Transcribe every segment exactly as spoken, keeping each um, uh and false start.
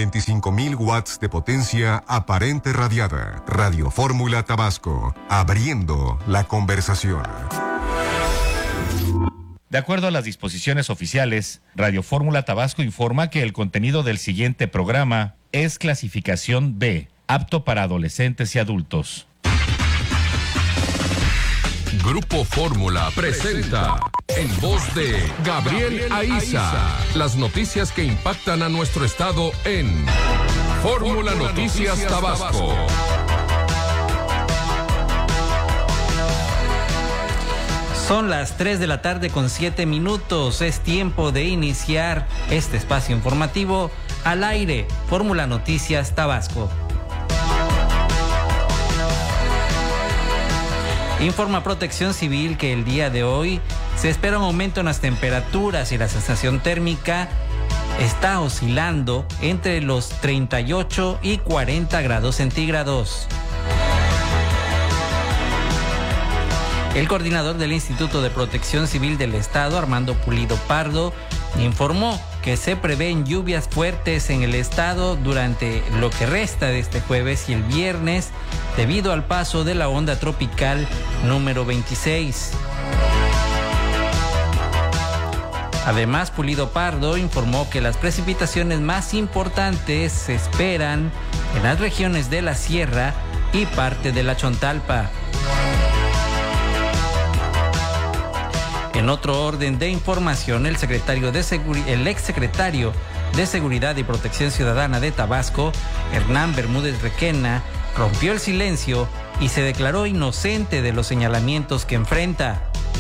veinticinco mil watts de potencia aparente radiada. Radio Fórmula Tabasco, abriendo la conversación. De acuerdo a las disposiciones oficiales, Radio Fórmula Tabasco informa que el contenido del siguiente programa es clasificación B, apto para adolescentes y adultos. Grupo Fórmula presenta, en voz de Gabriel Aiza, las noticias que impactan a nuestro estado en Fórmula Noticias Tabasco. Son las tres de la tarde con siete minutos. Es tiempo de iniciar este espacio informativo al aire. Fórmula Noticias Tabasco. Informa Protección Civil que el día de hoy se espera un aumento en las temperaturas y la sensación térmica está oscilando entre los treinta y ocho y cuarenta grados centígrados. El coordinador del Instituto de Protección Civil del Estado, Armando Pulido Pardo, informó que se prevén lluvias fuertes en el estado durante lo que resta de este jueves y el viernes debido al paso de la onda tropical número veintiséis. Además, Pulido Pardo informó que las precipitaciones más importantes se esperan en las regiones de la Sierra y parte de la Chontalpa. En otro orden de información, el secretario de Seguri- el exsecretario de Seguridad y Protección Ciudadana de Tabasco, Hernán Bermúdez Requena, rompió el silencio y se declaró inocente de los señalamientos que enfrenta.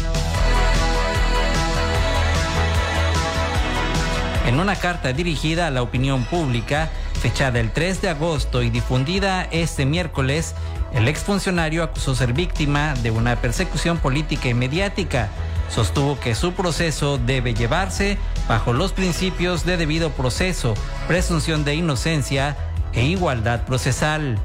En una carta dirigida a la opinión pública, fechada el tres de agosto y difundida este miércoles, el exfuncionario acusó ser víctima de una persecución política y mediática. Sostuvo que su proceso debe llevarse bajo los principios de debido proceso, presunción de inocencia e igualdad procesal.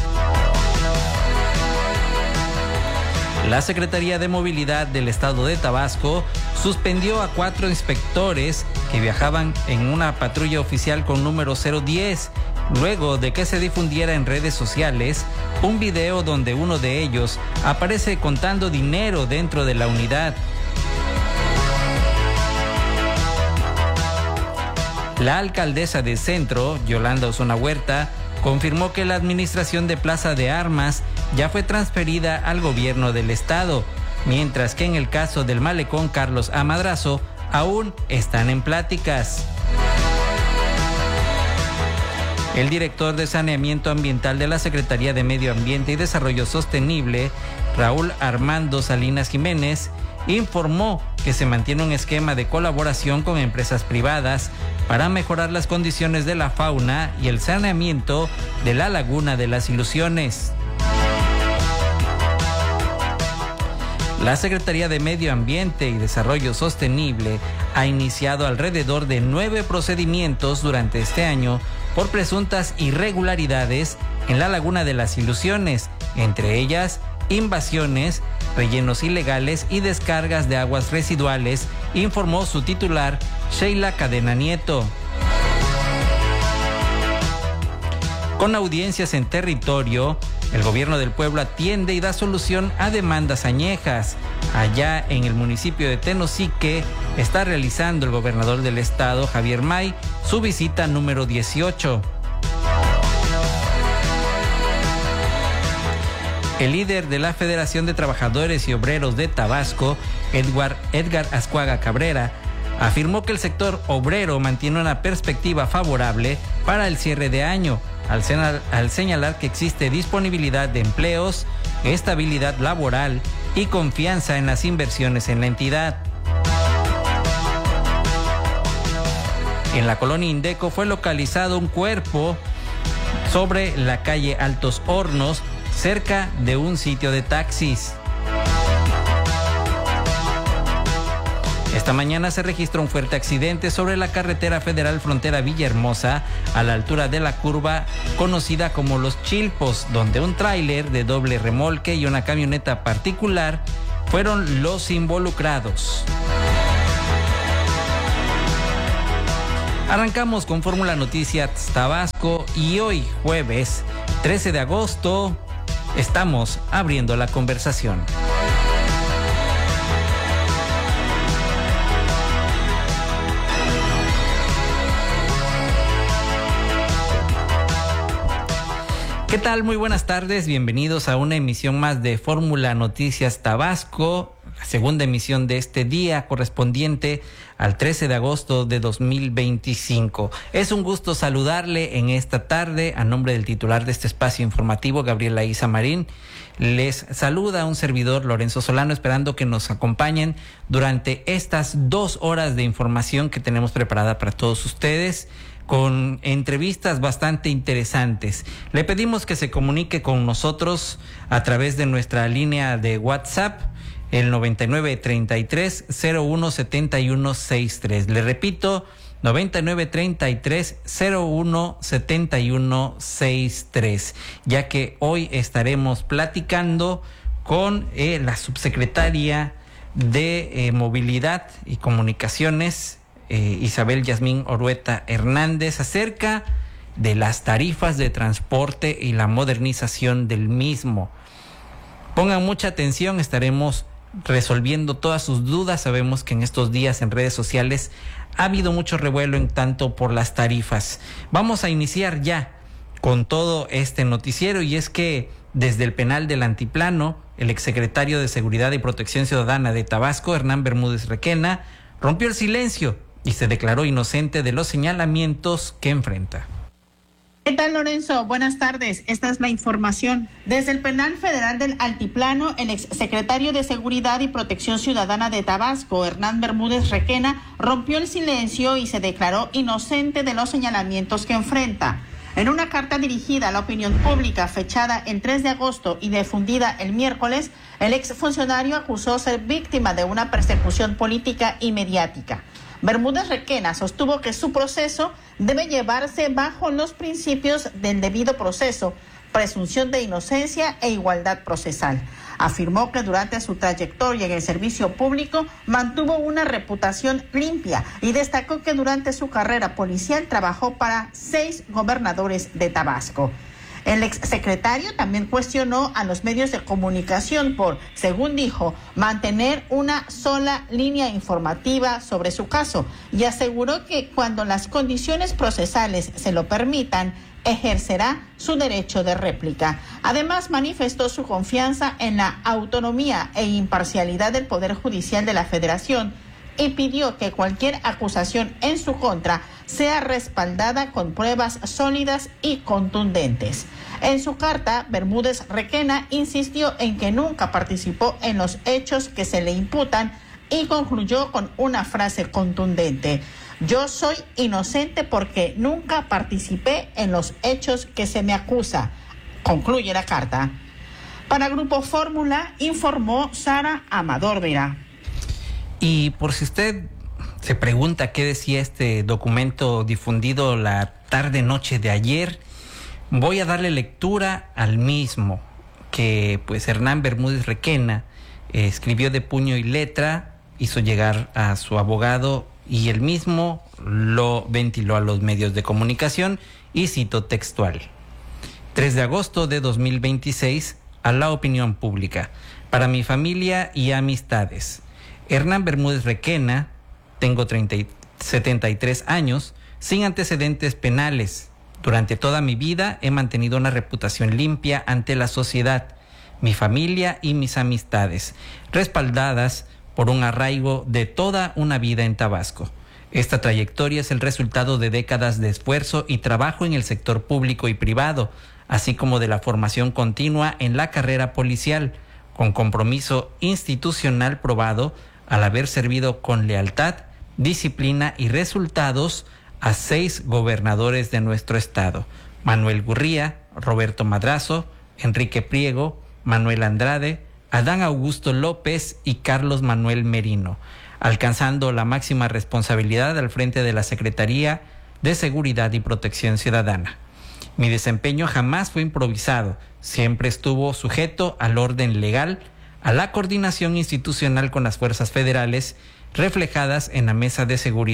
La Secretaría de Movilidad del Estado de Tabasco suspendió a cuatro inspectores que viajaban en una patrulla oficial con número cero diez, luego de que se difundiera en redes sociales un video donde uno de ellos aparece contando dinero dentro de la unidad. La alcaldesa de Centro, Yolanda Osuna Huerta, confirmó que la administración de Plaza de Armas ya fue transferida al gobierno del estado, mientras que en el caso del malecón Carlos A. Madrazo aún están en pláticas. El director de Saneamiento Ambiental de la Secretaría de Medio Ambiente y Desarrollo Sostenible, Raúl Armando Salinas Jiménez, informó que se mantiene un esquema de colaboración con empresas privadas para mejorar las condiciones de la fauna y el saneamiento de la Laguna de las Ilusiones. La Secretaría de Medio Ambiente y Desarrollo Sostenible ha iniciado alrededor de nueve procedimientos durante este año por presuntas irregularidades en la Laguna de las Ilusiones, entre ellas invasiones, rellenos ilegales y descargas de aguas residuales, informó su titular, Sheila Cadena Nieto. Con audiencias en territorio, el gobierno del pueblo atiende y da solución a demandas añejas. Allá en el municipio de Tenosique está realizando el gobernador del estado, Javier May, su visita número dieciocho. El líder de la Federación de Trabajadores y Obreros de Tabasco, Edgar, Edgar Azcuaga Cabrera, afirmó que el sector obrero mantiene una perspectiva favorable para el cierre de año, al, señal, al señalar que existe disponibilidad de empleos, estabilidad laboral y confianza en las inversiones en la entidad. En la colonia Indeco fue localizado un cuerpo sobre la calle Altos Hornos, cerca de un sitio de taxis. Esta mañana se registró un fuerte accidente sobre la carretera federal frontera Villahermosa, a la altura de la curva conocida como Los Chilpos, donde un tráiler de doble remolque y una camioneta particular fueron los involucrados. Arrancamos con Fórmula Noticias Tabasco y hoy, jueves trece de agosto, estamos abriendo la conversación. ¿Qué tal? Muy buenas tardes, bienvenidos a una emisión más de Fórmula Noticias Tabasco, la segunda emisión de este día correspondiente al trece de agosto de dos mil veinticinco. Es un gusto saludarle en esta tarde a nombre del titular de este espacio informativo, Gabriel Aiza Marín. Les saluda un servidor, Lorenzo Solano, esperando que nos acompañen durante estas dos horas de información que tenemos preparada para todos ustedes, con entrevistas bastante interesantes. Le pedimos que se comunique con nosotros a través de nuestra línea de WhatsApp, el noventa y nueve treinta y tres cero uno setenta y uno sesenta y tres. Le repito, noventa y nueve treinta y tres cero uno setenta y uno sesenta y tres, ya que hoy estaremos platicando con eh, la subsecretaria de eh, Movilidad y Comunicaciones, Eh, Isabel Yasmín Orueta Hernández, acerca de las tarifas de transporte y la modernización del mismo. Pongan mucha atención, estaremos resolviendo todas sus dudas. Sabemos que en estos días en redes sociales ha habido mucho revuelo en tanto por las tarifas. Vamos a iniciar ya con todo este noticiero, y es que desde el penal del Altiplano, el exsecretario de Seguridad y Protección Ciudadana de Tabasco, Hernán Bermúdez Requena, rompió el silencio y se declaró inocente de los señalamientos que enfrenta. ¿Qué tal, Lorenzo? Buenas tardes. Esta es la información. Desde el Penal Federal del Altiplano, el exsecretario de Seguridad y Protección Ciudadana de Tabasco, Hernán Bermúdez Requena, rompió el silencio y se declaró inocente de los señalamientos que enfrenta. En una carta dirigida a la opinión pública fechada el tres de agosto y difundida el miércoles, el exfuncionario acusó ser víctima de una persecución política y mediática. Bermúdez Requena sostuvo que su proceso debe llevarse bajo los principios del debido proceso, presunción de inocencia e igualdad procesal. Afirmó que durante su trayectoria en el servicio público mantuvo una reputación limpia y destacó que durante su carrera policial trabajó para seis gobernadores de Tabasco. El exsecretario también cuestionó a los medios de comunicación por, según dijo, mantener una sola línea informativa sobre su caso, y aseguró que cuando las condiciones procesales se lo permitan, ejercerá su derecho de réplica. Además, manifestó su confianza en la autonomía e imparcialidad del Poder Judicial de la Federación y pidió que cualquier acusación en su contra sea respaldada con pruebas sólidas y contundentes. En su carta, Bermúdez Requena insistió en que nunca participó en los hechos que se le imputan y concluyó con una frase contundente: yo soy inocente porque nunca participé en los hechos que se me acusa. Concluye la carta. Para Grupo Fórmula, informó Sara Amador Vera. Y por si usted se pregunta qué decía este documento difundido la tarde-noche de ayer, voy a darle lectura al mismo, que pues Hernán Bermúdez Requena eh, escribió de puño y letra, hizo llegar a su abogado y él mismo lo ventiló a los medios de comunicación, y cito textual: tres de agosto de dos mil veintiséis, a la opinión pública. Para mi familia y amistades, Hernán Bermúdez Requena, tengo setenta y tres años, sin antecedentes penales. Durante toda mi vida he mantenido una reputación limpia ante la sociedad, mi familia y mis amistades, respaldadas por un arraigo de toda una vida en Tabasco. Esta trayectoria es el resultado de décadas de esfuerzo y trabajo en el sector público y privado, así como de la formación continua en la carrera policial, con compromiso institucional probado al haber servido con lealtad, disciplina y resultados a seis gobernadores de nuestro estado: Manuel Gurría, Roberto Madrazo, Enrique Priego, Manuel Andrade, Adán Augusto López y Carlos Manuel Merino, alcanzando la máxima responsabilidad al frente de la Secretaría de Seguridad y Protección Ciudadana. Mi desempeño jamás fue improvisado, siempre estuvo sujeto al orden legal, a la coordinación institucional con las fuerzas federales, reflejadas en la Mesa de Seguridad,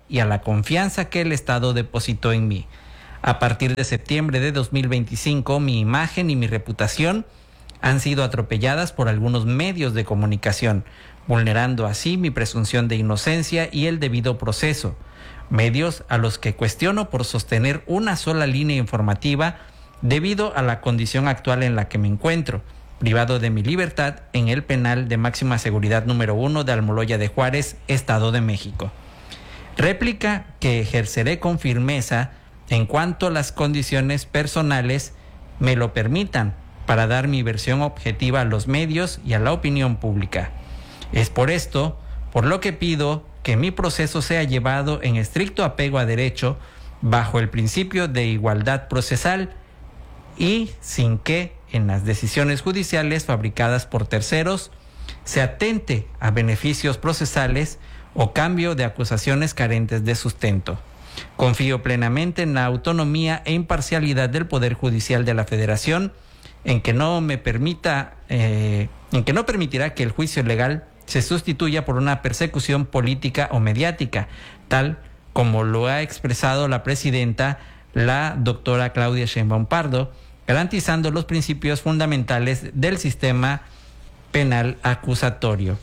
y a la confianza que el Estado depositó en mí. A partir de septiembre de dos mil veinticinco, mi imagen y mi reputación han sido atropelladas por algunos medios de comunicación, vulnerando así mi presunción de inocencia y el debido proceso. Medios a los que cuestiono por sostener una sola línea informativa debido a la condición actual en la que me encuentro, privado de mi libertad en el penal de máxima seguridad número uno de Almoloya de Juárez, Estado de México. Réplica que ejerceré con firmeza en cuanto las condiciones personales me lo permitan para dar mi versión objetiva a los medios y a la opinión pública. Es por esto, por lo que pido que mi proceso sea llevado en estricto apego a derecho, bajo el principio de igualdad procesal y sin que en las decisiones judiciales fabricadas por terceros se atente a beneficios procesales o cambio de acusaciones carentes de sustento. Confío plenamente en la autonomía e imparcialidad del Poder Judicial de la Federación, en que no me permita, eh, en que no permitirá que el juicio legal se sustituya por una persecución política o mediática, tal como lo ha expresado la presidenta, la doctora Claudia Sheinbaum Pardo, garantizando los principios fundamentales del sistema penal acusatorio.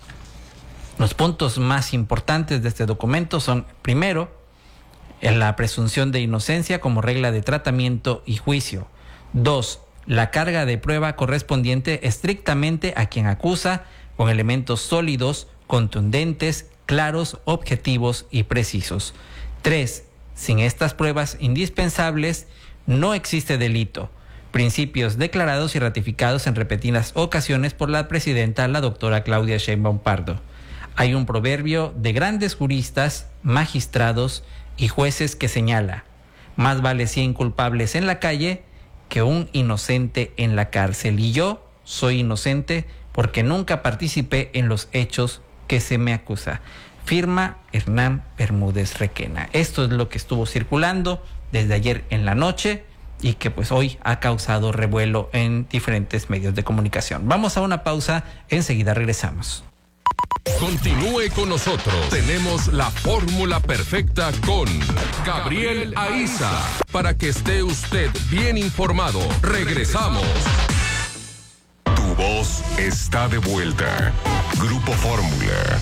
Los puntos más importantes de este documento son, primero, en la presunción de inocencia como regla de tratamiento y juicio. Dos, la carga de prueba correspondiente estrictamente a quien acusa, con elementos sólidos, contundentes, claros, objetivos y precisos. Tres, sin estas pruebas indispensables no existe delito. Principios declarados y ratificados en repetidas ocasiones por la presidenta, la doctora Claudia Sheinbaum Pardo. Hay un proverbio de grandes juristas, magistrados y jueces que señala: más vale cien culpables en la calle que un inocente en la cárcel. Y yo soy inocente porque nunca participé en los hechos que se me acusa. Firma Hernán Bermúdez Requena. Esto es lo que estuvo circulando desde ayer en la noche y que pues hoy ha causado revuelo en diferentes medios de comunicación. Vamos a una pausa, enseguida regresamos. Continúe con nosotros. Tenemos la fórmula perfecta con Gabriel Aiza para que esté usted bien informado. Regresamos. Tu voz está de vuelta. Grupo Fórmula.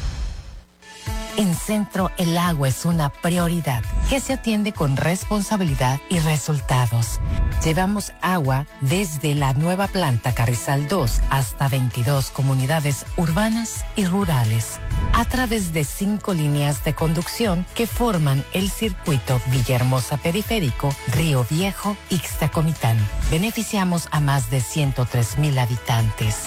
En Centro, el agua es una prioridad que se atiende con responsabilidad y resultados. Llevamos agua desde la nueva planta Carrizal dos hasta veintidós comunidades urbanas y rurales, a través de cinco líneas de conducción que forman el circuito Villahermosa Periférico, Río Viejo, Ixtacomitán. Beneficiamos a más de ciento tres mil habitantes.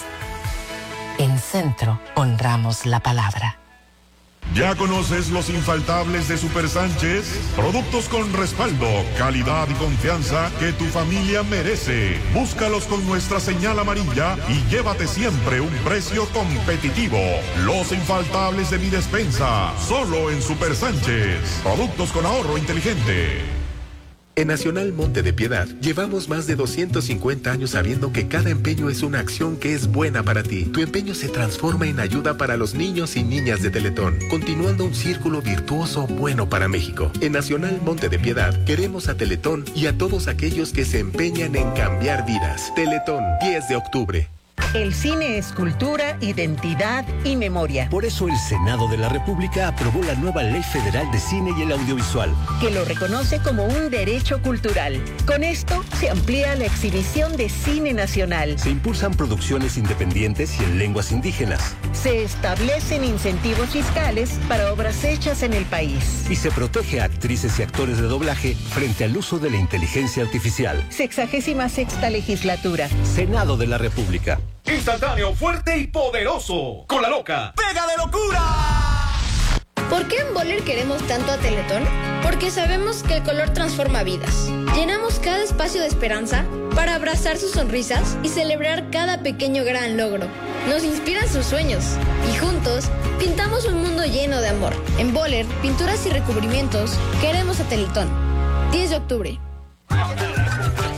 En Centro, honramos la palabra. ¿Ya conoces los infaltables de Super Sánchez? Productos con respaldo, calidad y confianza que tu familia merece. Búscalos con nuestra señal amarilla y llévate siempre un precio competitivo. Los infaltables de mi despensa, solo en Super Sánchez. Productos con ahorro inteligente. En Nacional Monte de Piedad, llevamos más de doscientos cincuenta años sabiendo que cada empeño es una acción que es buena para ti. Tu empeño se transforma en ayuda para los niños y niñas de Teletón, continuando un círculo virtuoso bueno para México. En Nacional Monte de Piedad, queremos a Teletón y a todos aquellos que se empeñan en cambiar vidas. Teletón, diez de octubre. El cine es cultura, identidad y memoria. Por eso el Senado de la República aprobó la nueva Ley Federal de Cine y el Audiovisual, que lo reconoce como un derecho cultural. Con esto se amplía la exhibición de cine nacional. Se impulsan producciones independientes y en lenguas indígenas. Se establecen incentivos fiscales para obras hechas en el país. Y se protege a actrices y actores de doblaje frente al uso de la inteligencia artificial. Sexagésima sexta legislatura. Senado de la República. Instantáneo, fuerte y poderoso. Con la loca. ¡Pega de locura! ¿Por qué en Boller queremos tanto a Teletón? Porque sabemos que el color transforma vidas. Llenamos cada espacio de esperanza para abrazar sus sonrisas y celebrar cada pequeño gran logro. Nos inspiran sus sueños y juntos pintamos un mundo lleno de amor. En Boller, pinturas y recubrimientos, queremos a Teletón. diez de octubre.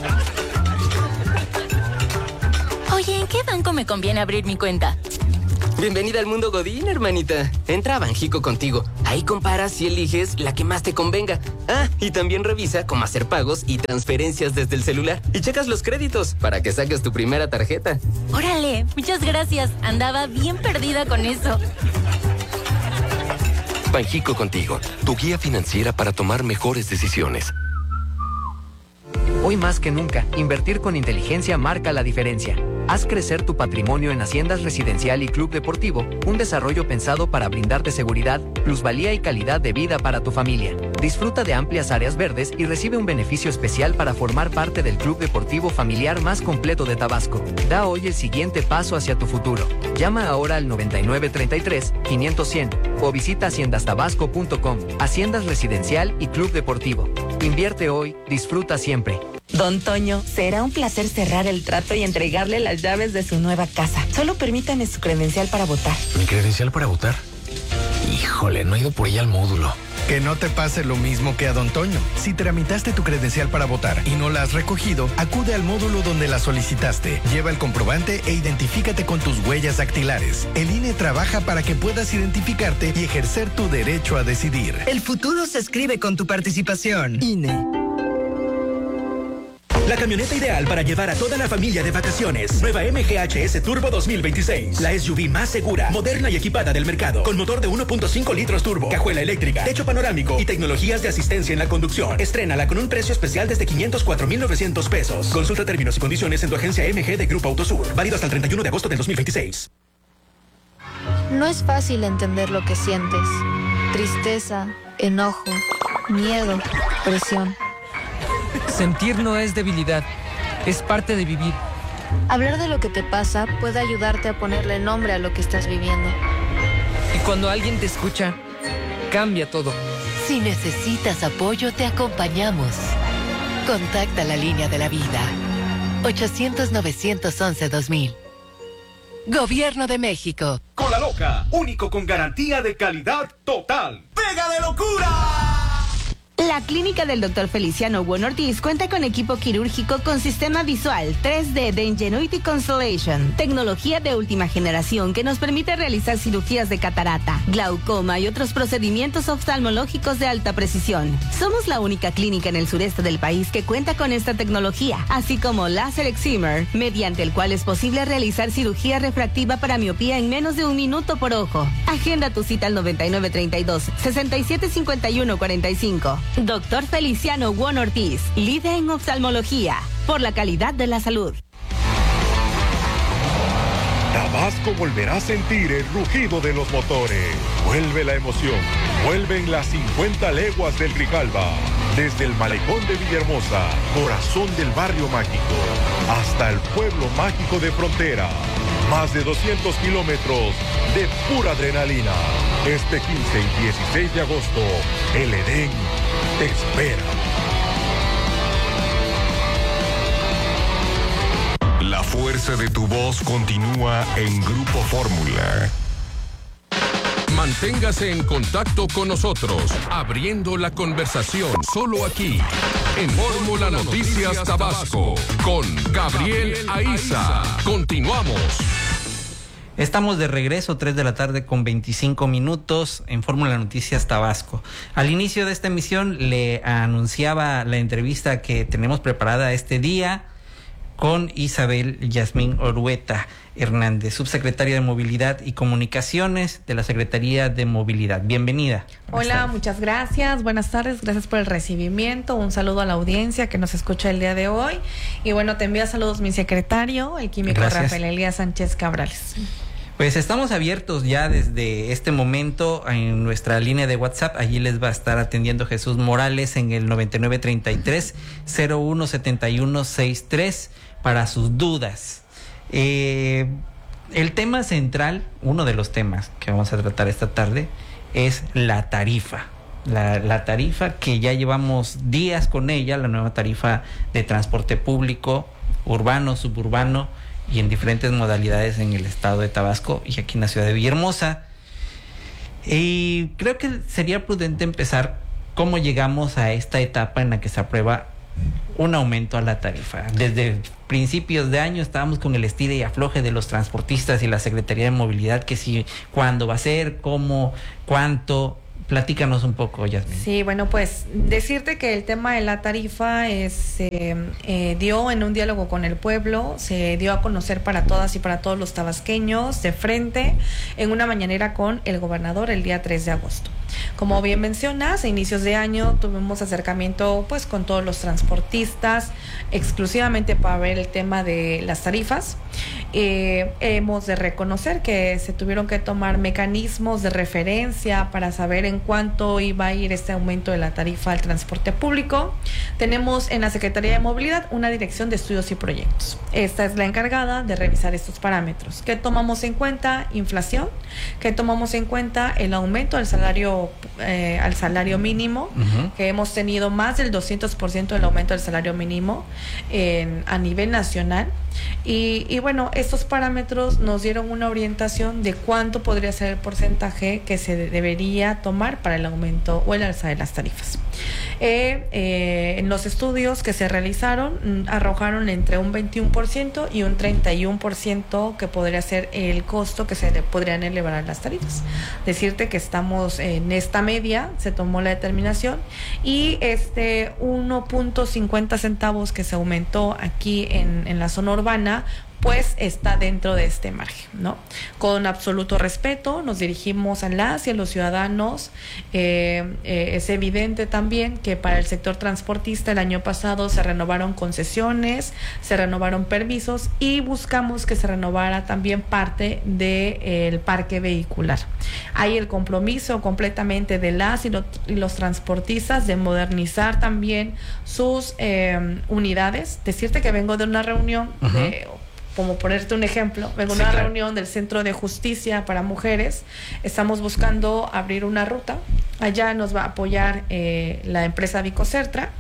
Oye, ¿en qué banco me conviene abrir mi cuenta? Bienvenida al mundo Godín, hermanita. Entra a Banjico Contigo. Ahí comparas y eliges la que más te convenga. Ah, y también revisa cómo hacer pagos y transferencias desde el celular. Y checas los créditos para que saques tu primera tarjeta. Órale, muchas gracias. Andaba bien perdida con eso. Banjico Contigo, tu guía financiera para tomar mejores decisiones. Hoy más que nunca, invertir con inteligencia marca la diferencia. Haz crecer tu patrimonio en Haciendas Residencial y Club Deportivo, un desarrollo pensado para brindarte seguridad, plusvalía y calidad de vida para tu familia. Disfruta de amplias áreas verdes y recibe un beneficio especial para formar parte del club deportivo familiar más completo de Tabasco. Da hoy el siguiente paso hacia tu futuro. Llama ahora al noventa y nueve treinta y tres, quinientos cien o visita haciendas tabasco punto com. Haciendas Residencial y Club Deportivo. Invierte hoy, disfruta siempre. Don Toño, será un placer cerrar el trato y entregarle las llaves de su nueva casa. Solo permítame su credencial para votar. ¿Mi credencial para votar? Híjole, no he ido por ella al módulo. Que no te pase lo mismo que a Don Toño. Si tramitaste tu credencial para votar y no la has recogido, acude al módulo donde la solicitaste. Lleva el comprobante e identifícate con tus huellas dactilares. El I N E trabaja para que puedas identificarte y ejercer tu derecho a decidir. El futuro se escribe con tu participación. I N E. La camioneta ideal para llevar a toda la familia de vacaciones. Nueva M G H S Turbo dos mil veintiséis. La S U V más segura, moderna y equipada del mercado. Con motor de uno punto cinco litros turbo, cajuela eléctrica, techo panorámico y tecnologías de asistencia en la conducción. Estrénala con un precio especial desde quinientos cuatro mil novecientos pesos. Consulta términos y condiciones en tu agencia M G de Grupo Autosur. Válido hasta el treinta y uno de agosto del dos mil veintiséis. No es fácil entender lo que sientes. Tristeza, enojo, miedo, presión. Sentir no es debilidad, es parte de vivir. Hablar de lo que te pasa puede ayudarte a ponerle nombre a lo que estás viviendo. Y cuando alguien te escucha, cambia todo. Si necesitas apoyo, te acompañamos. Contacta la línea de la vida. ochocientos, novecientos once, dos mil. Gobierno de México. Con la Loca, único con garantía de calidad total. ¡Pega de locura! La clínica del doctor Feliciano Bueno Ortiz cuenta con equipo quirúrgico con sistema visual tres D de Ingenuity Constellation, tecnología de última generación que nos permite realizar cirugías de catarata, glaucoma y otros procedimientos oftalmológicos de alta precisión. Somos la única clínica en el sureste del país que cuenta con esta tecnología, así como láser excimer, mediante el cual es posible realizar cirugía refractiva para miopía en menos de un minuto por ojo. Agenda tu cita al noventa y nueve treinta y dos, sesenta y siete cincuenta y uno cuarenta y cinco. Doctor Feliciano Bueno Ortiz, líder en oftalmología, por la calidad de la salud. Tabasco volverá a sentir el rugido de los motores. Vuelve la emoción. Vuelven las cincuenta leguas del Grijalba. Desde el malecón de Villahermosa, corazón del barrio mágico, hasta el pueblo mágico de Frontera. Más de doscientos kilómetros de pura adrenalina. Este quince y dieciséis de agosto, el Edén te espera. La fuerza de tu voz continúa en Grupo Fórmula. Manténgase en contacto con nosotros, abriendo la conversación solo aquí, en Fórmula Noticias Tabasco, con Gabriel Aiza. Continuamos. Estamos de regreso, tres de la tarde con veinticinco minutos en Fórmula Noticias Tabasco. Al inicio de esta emisión le anunciaba la entrevista que tenemos preparada este día con Isabel Yasmín Orueta Hernández, subsecretaria de Movilidad y Comunicaciones de la Secretaría de Movilidad. Bienvenida. Hola, muchas gracias. Buenas tardes, gracias por el recibimiento. Un saludo a la audiencia que nos escucha el día de hoy. Y bueno, te envía saludos mi secretario, el químico gracias. Rafael Elías Sánchez Cabrales. Pues estamos abiertos ya desde este momento en nuestra línea de WhatsApp. Allí les va a estar atendiendo Jesús Morales en el noventa y nueve treinta y tres, cero uno setenta y uno sesenta y tres para sus dudas. Eh, el tema central, uno de los temas que vamos a tratar esta tarde, es la tarifa. La, la tarifa que ya llevamos días con ella, la nueva tarifa de transporte público, urbano, suburbano, y en diferentes modalidades en el estado de Tabasco y aquí en la ciudad de Villahermosa. Y creo que sería prudente empezar cómo llegamos a esta etapa en la que se aprueba un aumento a la tarifa. Desde principios de año estábamos con el estilo y afloje de los transportistas y la Secretaría de Movilidad, que si, cuándo va a ser, cómo, cuánto. Platícanos un poco, Yasmin. Sí, bueno, pues decirte que el tema de la tarifa es, eh, eh, dio en un diálogo con el pueblo, se dio a conocer para todas y para todos los tabasqueños de frente en una mañanera con el gobernador el día tres de agosto. Como bien mencionas, a inicios de año tuvimos acercamiento pues con todos los transportistas exclusivamente para ver el tema de las tarifas. Eh, hemos de reconocer que se tuvieron que tomar mecanismos de referencia para saber en cuánto iba a ir este aumento de la tarifa al transporte público. Tenemos en la Secretaría de Movilidad una dirección de estudios y proyectos. Esta es la encargada de revisar estos parámetros. ¿Qué tomamos en cuenta? Inflación. ¿Qué tomamos en cuenta? El aumento del salario eh, al salario mínimo, uh-huh. que hemos tenido más del doscientos por ciento del aumento del salario mínimo en, a nivel nacional. Y, y bueno, estos parámetros nos dieron una orientación de cuánto podría ser el porcentaje que se debería tomar para el aumento o el alza de las tarifas. Eh, eh, en los estudios que se realizaron arrojaron entre un veintiuno por ciento y un treinta y uno por ciento que podría ser el costo que se le podrían elevar a las tarifas. Decirte que estamos en esta media, se tomó la determinación, y este uno punto cincuenta centavos que se aumentó aquí en, en la zona urbana, pues está dentro de este margen, ¿no? Con absoluto respeto nos dirigimos a las y a los ciudadanos. Eh, eh, es evidente también que para el sector transportista el año pasado se renovaron concesiones, se renovaron permisos y buscamos que se renovara también parte del de, parque vehicular. Hay el compromiso completamente de las y, lo, y los transportistas de modernizar también sus eh, unidades. Decirte que vengo de una reunión uh-huh. de... Como ponerte un ejemplo, vengo sí, a una claro. reunión del Centro de Justicia para Mujeres. Estamos buscando abrir una ruta. Allá nos va a apoyar eh, la empresa Vicocertra.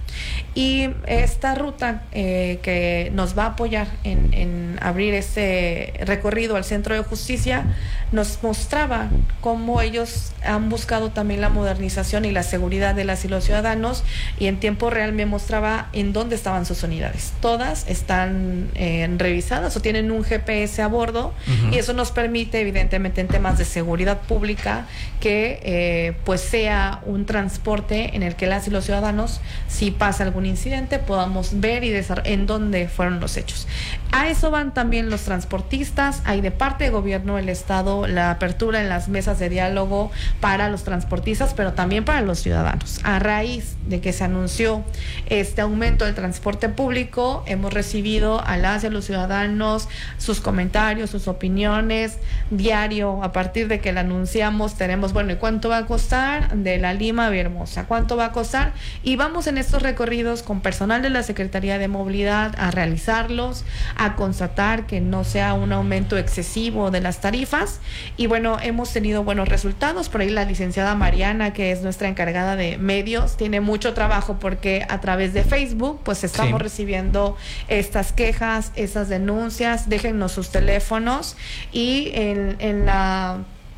Y esta ruta eh, que nos va a apoyar en, en abrir este recorrido al Centro de Justicia nos mostraba cómo ellos han buscado también la modernización y la seguridad de las y los ciudadanos, y en tiempo real me mostraba en dónde estaban sus unidades. Todas están eh, revisadas o tienen un G P S a bordo, uh-huh. y eso nos permite evidentemente en temas de seguridad pública que eh, pues sea un transporte en el que las y los ciudadanos, si pasa algún incidente, podamos ver y desarrollar en dónde fueron los hechos. A eso van también los transportistas. Hay de parte de gobierno del estado la apertura en las mesas de diálogo para los transportistas, pero también para los ciudadanos. A raíz de que se anunció este aumento del transporte público, hemos recibido a las y a los ciudadanos sus comentarios, sus opiniones diario. A partir de que lo anunciamos tenemos, bueno, ¿y cuánto va a costar? De la Lima a Villahermosa, ¿cuánto va a costar? Y vamos en estos recorridos con personal de la Secretaría de Movilidad a realizarlos, a constatar que no sea un aumento excesivo de las tarifas. Y bueno, hemos tenido buenos resultados. Por ahí la licenciada Mariana, que es nuestra encargada de medios, tiene mucho trabajo porque a través de Facebook pues estamos sí. recibiendo estas quejas, estas denuncias. Déjennos sus teléfonos y en, en la...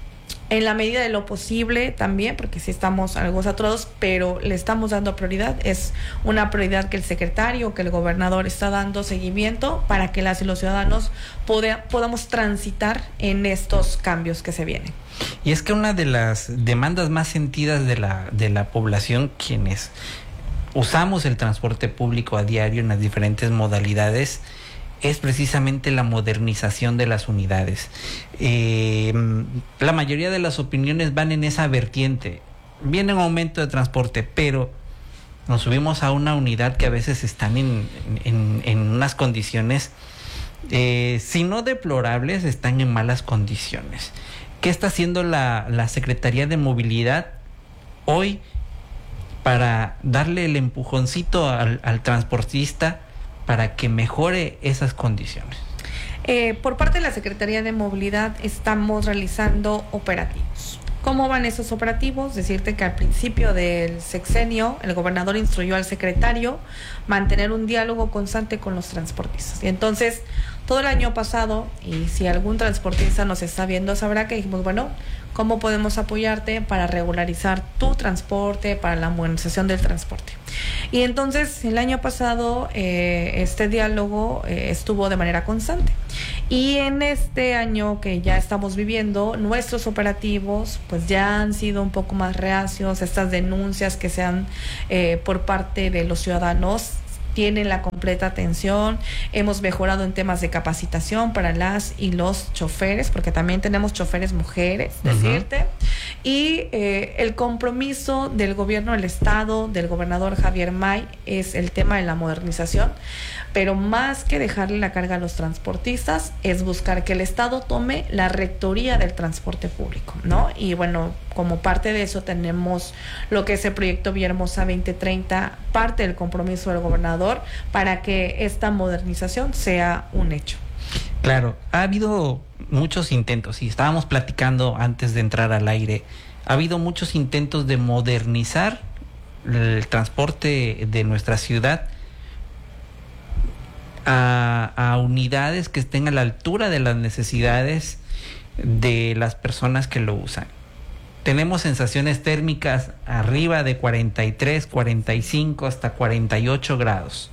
en la medida de lo posible también, porque sí estamos algo saturados, pero le estamos dando prioridad. Es una prioridad que el secretario, que el gobernador está dando seguimiento para que las y los ciudadanos poda, podamos transitar en estos cambios que se vienen. Y es que una de las demandas más sentidas de la, de la población, quienes usamos el transporte público a diario en las diferentes modalidades, es precisamente la modernización de las unidades. Eh, la mayoría de las opiniones van en esa vertiente. Viene un aumento de transporte, pero nos subimos a una unidad que a veces están en, en, en unas condiciones, eh, si no deplorables, están en malas condiciones. ¿Qué está haciendo la, la Secretaría de Movilidad hoy para darle el empujoncito al, al transportista para que mejore esas condiciones? Eh, por parte de la Secretaría de Movilidad estamos realizando operativos. ¿Cómo van esos operativos? Decirte que al principio del sexenio el gobernador instruyó al secretario mantener un diálogo constante con los transportistas. Y entonces todo el año pasado, y si algún transportista nos está viendo sabrá que dijimos, bueno, ¿cómo podemos apoyarte para regularizar tu transporte, para la modernización del transporte? Y entonces el año pasado eh, este diálogo eh, estuvo de manera constante. Y en este año que ya estamos viviendo, nuestros operativos pues ya han sido un poco más reacios. Estas denuncias que se han eh, por parte de los ciudadanos tienen la completa atención. Hemos mejorado en temas de capacitación para las y los choferes, porque también tenemos choferes mujeres, decirte. Uh-huh. Y eh, el compromiso del gobierno del estado, del gobernador Javier May, es el tema de la modernización. Pero más que dejarle la carga a los transportistas, es buscar que el Estado tome la rectoría del transporte público, ¿no? Y bueno, como parte de eso tenemos lo que es el proyecto Villahermosa veinte treinta, parte del compromiso del gobernador para que esta modernización sea un hecho. Claro, ha habido muchos intentos, y estábamos platicando antes de entrar al aire, ha habido muchos intentos de modernizar el transporte de nuestra ciudad A, a unidades que estén a la altura de las necesidades de las personas que lo usan. Tenemos sensaciones térmicas arriba de cuarenta y tres, cuarenta y cinco hasta cuarenta y ocho grados.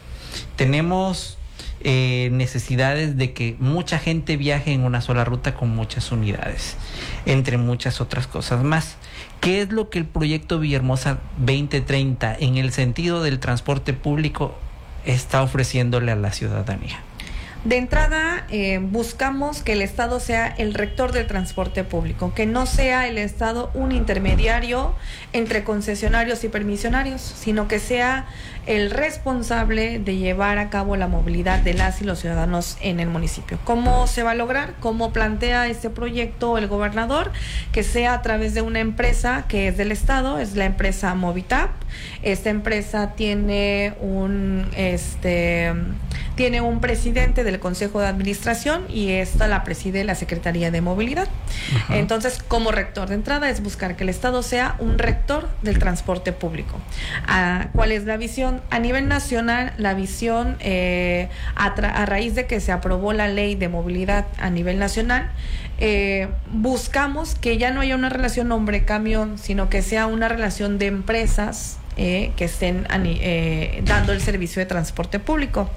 Tenemos eh, necesidades de que mucha gente viaje en una sola ruta con muchas unidades, entre muchas otras cosas más. ¿Qué es lo que el proyecto Villahermosa veinte treinta en el sentido del transporte público está ofreciéndole a la ciudadanía? De entrada, eh, buscamos que el Estado sea el rector del transporte público, que no sea el Estado un intermediario entre concesionarios y permisionarios, sino que sea el responsable de llevar a cabo la movilidad de las y los ciudadanos en el municipio. ¿Cómo se va a lograr? ¿Cómo plantea este proyecto el gobernador? Que sea a través de una empresa que es del Estado, es la empresa Movitap. Esta empresa tiene un este tiene un presidente del Consejo de Administración y esta la preside la Secretaría de Movilidad. Uh-huh. Entonces, como rector de entrada es buscar que el Estado sea un rector del transporte público. Ah, ¿cuál es la visión? A nivel nacional, la visión eh, a, tra- a raíz de que se aprobó la ley de movilidad a nivel nacional, eh, buscamos que ya no haya una relación hombre-camión, sino que sea una relación de empresas eh, que estén eh, dando el servicio de transporte público,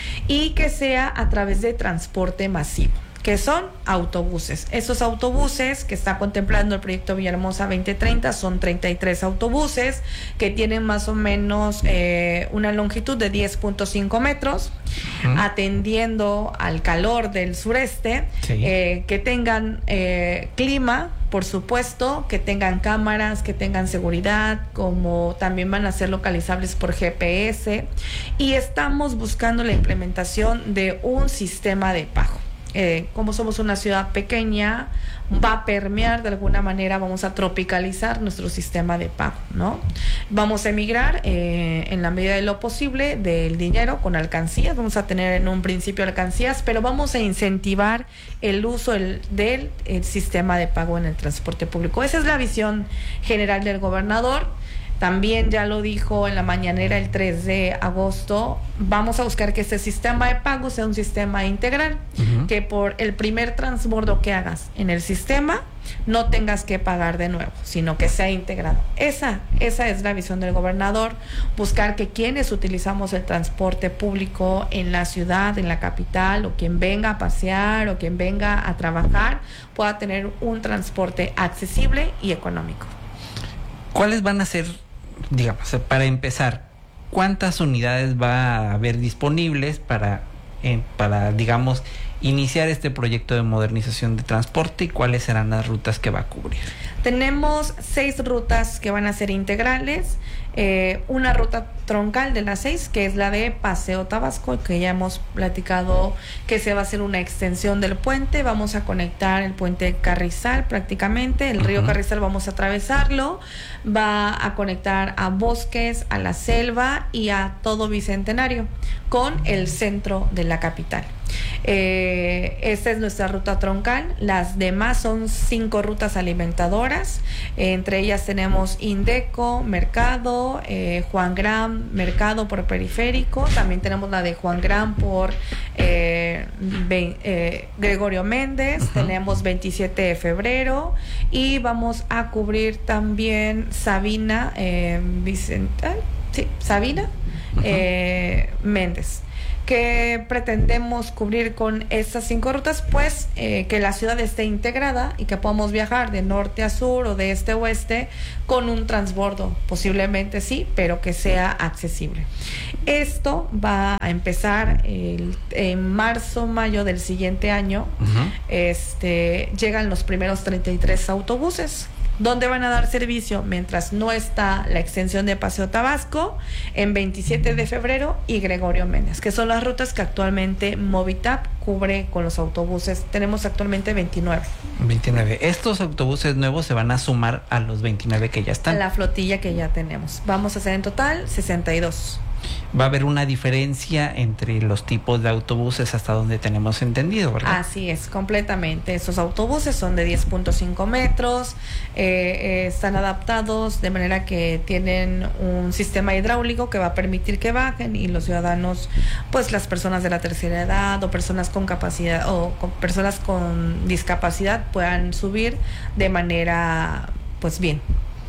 y que sea a través de transporte masivo, que son autobuses. Esos autobuses que está contemplando el proyecto Villahermosa veinte treinta son treinta y tres autobuses que tienen más o menos eh, una longitud de diez punto cinco metros, uh-huh. atendiendo al calor del sureste, sí. eh, que tengan eh, clima, por supuesto, que tengan cámaras, que tengan seguridad, como también van a ser localizables por G P S, y estamos buscando la implementación de un sistema de pago. Eh, como somos una ciudad pequeña, va a permear de alguna manera, vamos a tropicalizar nuestro sistema de pago, ¿no? Vamos a emigrar eh, en la medida de lo posible del dinero con alcancías. Vamos a tener en un principio alcancías, pero vamos a incentivar el uso el, del el sistema de pago en el transporte público. Esa es la visión general del gobernador. También ya lo dijo en la mañanera el tres de agosto, vamos a buscar que este sistema de pago sea un sistema integral, uh-huh. que por el primer transbordo que hagas en el sistema no tengas que pagar de nuevo, sino que sea integrado. Esa, esa es la visión del gobernador, buscar que quienes utilizamos el transporte público en la ciudad, en la capital, o quien venga a pasear o quien venga a trabajar, pueda tener un transporte accesible y económico. ¿Cuáles van a ser, digamos, para empezar, cuántas unidades va a haber disponibles para, eh, para, digamos, iniciar este proyecto de modernización de transporte, y cuáles serán las rutas que va a cubrir? Tenemos seis rutas que van a ser integrales, eh, una ruta troncal de las seis, que es la de Paseo Tabasco, que ya hemos platicado que se va a hacer una extensión del puente. Vamos a conectar el puente Carrizal prácticamente, el uh-huh. río Carrizal vamos a atravesarlo, va a conectar a Bosques, a la Selva y a todo Bicentenario con el centro de la capital. Eh, esta es nuestra ruta troncal. Las demás son cinco rutas alimentadoras, eh, entre ellas tenemos Indeco, Mercado, eh, Juan Gran, Mercado por Periférico, también tenemos la de Juan Gran por eh, ve, eh, Gregorio Méndez, uh-huh. tenemos veintisiete de febrero, y vamos a cubrir también Sabina, eh, Vicente, Sí, Sabina uh-huh. eh, Méndez. ¿Qué pretendemos cubrir con estas cinco rutas? Pues eh, que la ciudad esté integrada y que podamos viajar de norte a sur o de este a oeste con un transbordo, posiblemente sí, pero que sea accesible. Esto va a empezar el, en marzo, mayo del siguiente año. Uh-huh. Este, llegan los primeros treinta y tres autobuses, donde van a dar servicio mientras no está la extensión de Paseo Tabasco, en veintisiete de febrero y Gregorio Méndez, que son las rutas que actualmente Movitap cubre con los autobuses. Tenemos actualmente veintinueve. veintinueve. Estos autobuses nuevos se van a sumar a los veintinueve que ya están. La flotilla que ya tenemos. Vamos a hacer en total sesenta y dos. Va a haber una diferencia entre los tipos de autobuses hasta donde tenemos entendido, ¿verdad? Así es, completamente. Estos autobuses son de diez punto cinco metros, eh, eh, están adaptados de manera que tienen un sistema hidráulico que va a permitir que bajen y los ciudadanos, pues las personas de la tercera edad o personas con capacidad o con personas con discapacidad puedan subir de manera, pues bien.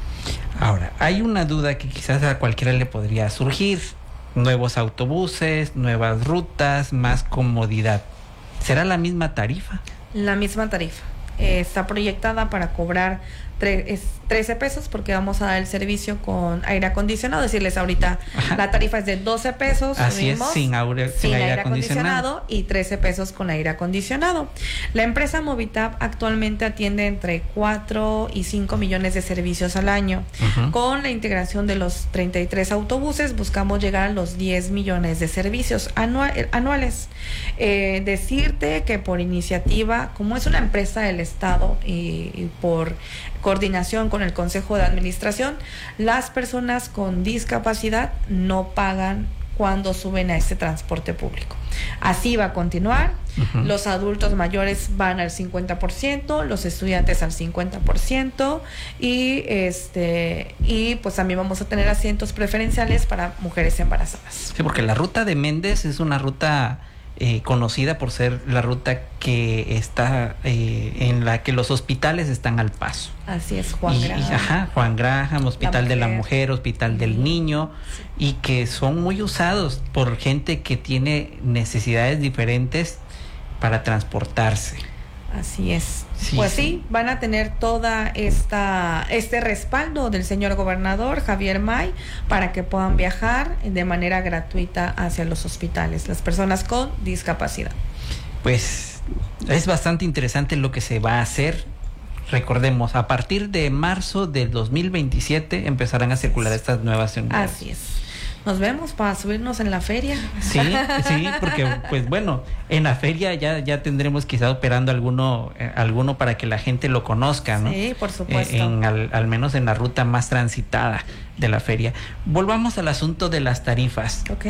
Ahora, hay una duda que quizás a cualquiera le podría surgir. Nuevos autobuses, nuevas rutas, más comodidad. ¿Será la misma tarifa? La misma tarifa. Eh, está proyectada para cobrar tre- es trece pesos porque vamos a dar el servicio con aire acondicionado. Decirles ahorita, ajá, la tarifa es de doce pesos. Así es, sin, aure, sin, sin aire, aire acondicionado. acondicionado y trece pesos con aire acondicionado. La empresa Movitap actualmente atiende entre cuatro y cinco millones de servicios al año. Uh-huh. Con la integración de los treinta y tres autobuses buscamos llegar a los diez millones de servicios anual, anuales. Eh, decirte que por iniciativa, como es una empresa del Estado y, y por coordinación con el Consejo de Administración, las personas con discapacidad no pagan cuando suben a este transporte público. Así va a continuar. Uh-huh. Los adultos mayores van al cincuenta por ciento, los estudiantes al cincuenta por ciento y este y pues también vamos a tener asientos preferenciales para mujeres embarazadas. Sí, porque la ruta de Méndez es una ruta Eh, conocida por ser la ruta que está eh, en la que los hospitales están al paso. Así es, Juan y, Graham. Y, ajá, Juan Graham, Hospital de la Mujer, Hospital del Niño, sí, y que son muy usados por gente que tiene necesidades diferentes para transportarse. Así es. Sí, pues sí, sí, van a tener toda esta este respaldo del señor gobernador Javier May para que puedan viajar de manera gratuita hacia los hospitales, las personas con discapacidad. Pues es bastante interesante lo que se va a hacer. Recordemos, a partir de marzo del dos mil veintisiete empezarán a circular estas nuevas unidades. Así es. Nos vemos para subirnos en la feria. Sí, sí, porque pues bueno, en la feria ya ya tendremos quizá operando alguno eh, alguno para que la gente lo conozca, ¿no? Sí, por supuesto. Eh, en al, al menos en la ruta más transitada de la feria. Volvamos al asunto de las tarifas. Ok.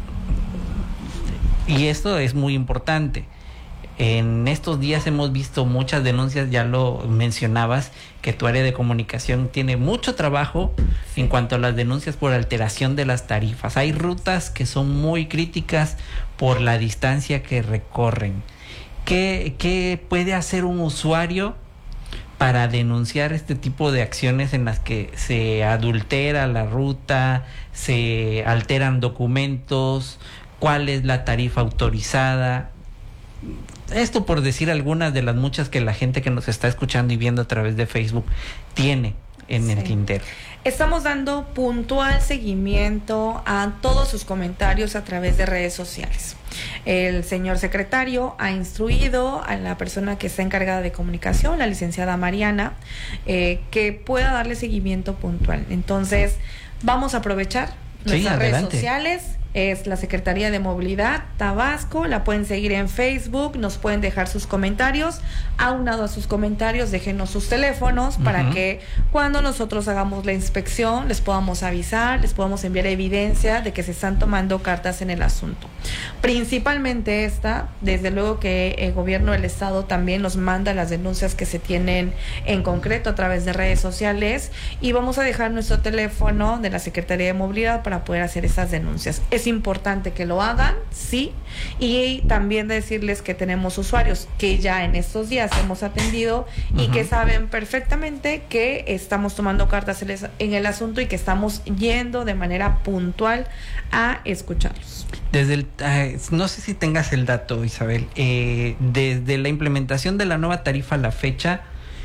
Y esto es muy importante. En estos días hemos visto muchas denuncias, ya lo mencionabas, que tu área de comunicación tiene mucho trabajo sí. en cuanto a las denuncias por alteración de las tarifas. Hay rutas que son muy críticas por la distancia que recorren. ¿Qué, qué puede hacer un usuario para denunciar este tipo de acciones en las que se adultera la ruta, se alteran documentos? ¿Cuál es la tarifa autorizada? Esto por decir algunas de las muchas que la gente que nos está escuchando y viendo a través de Facebook tiene en sí. el tintero. Estamos dando puntual seguimiento a todos sus comentarios a través de redes sociales. El señor secretario ha instruido a la persona que está encargada de comunicación, la licenciada Mariana, eh, que pueda darle seguimiento puntual. Entonces, vamos a aprovechar nuestras sí, redes sociales. Es la Secretaría de Movilidad Tabasco, la pueden seguir en Facebook, nos pueden dejar sus comentarios, aunado a sus comentarios déjenos sus teléfonos uh-huh. para que cuando nosotros hagamos la inspección les podamos avisar, les podamos enviar evidencia de que se están tomando cartas en el asunto. Principalmente esta, desde luego que el gobierno del estado también nos manda las denuncias que se tienen en concreto a través de redes sociales y vamos a dejar nuestro teléfono de la Secretaría de Movilidad para poder hacer esas denuncias. Es Es importante que lo hagan, sí, y también decirles que tenemos usuarios que ya en estos días hemos atendido y uh-huh. que saben perfectamente que estamos tomando cartas en el asunto y que estamos yendo de manera puntual a escucharlos. Desde el, eh, no sé si tengas el dato, Isabel, eh, desde la implementación de la nueva tarifa a la fecha,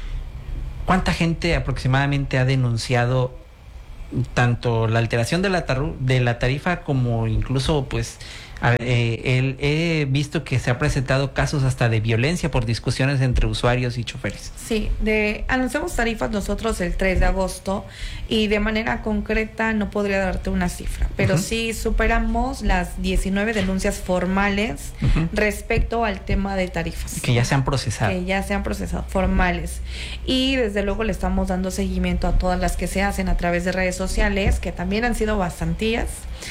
¿cuánta gente aproximadamente ha denunciado tanto la alteración de la, tar- de la tarifa como incluso, pues, a, eh, el, he visto que se ha presentado casos hasta de violencia por discusiones entre usuarios y choferes? Sí, de, anunciamos tarifas nosotros el tres de agosto y de manera concreta no podría darte una cifra, pero uh-huh. sí superamos las diecinueve denuncias formales uh-huh. respecto al tema de tarifas. Que ya se han procesado. Que ya se han procesado, formales. Y desde luego le estamos dando seguimiento a todas las que se hacen a través de redes sociales, que también han sido bastantías.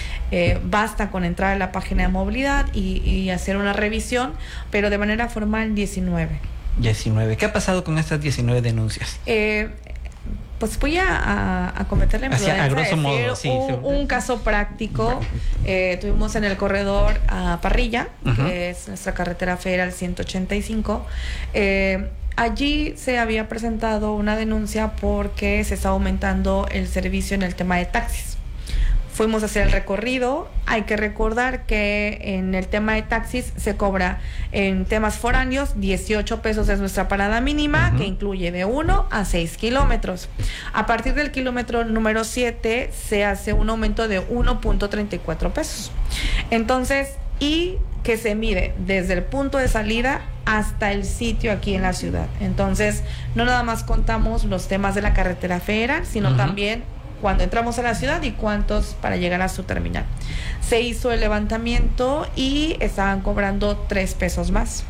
Eh, basta con entrar a la página de movilidad y, y hacer una revisión, pero de manera formal diecinueve. diecinueve. ¿Qué ha pasado con estas diecinueve denuncias? Eh, pues voy a, a, a cometerle a grosso modo, sí, un, sí. un caso práctico. Eh, tuvimos en el corredor a Parrilla, uh-huh. que es nuestra carretera federal ciento ochenta y cinco. Eh, allí se había presentado una denuncia porque se está aumentando el servicio en el tema de taxis. Fuimos a hacer el recorrido. Hay que recordar que en el tema de taxis se cobra en temas foráneos dieciocho pesos es nuestra parada mínima, uh-huh. que incluye de uno a seis kilómetros. A partir del kilómetro número siete se hace un aumento de uno punto treinta y cuatro pesos. Entonces, y que se mide desde el punto de salida hasta el sitio aquí en la ciudad. Entonces, no nada más contamos los temas de la carretera federal, sino uh-huh. también cuando entramos a la ciudad y cuántos para llegar a su terminal. Se hizo el levantamiento y estaban cobrando tres pesos más.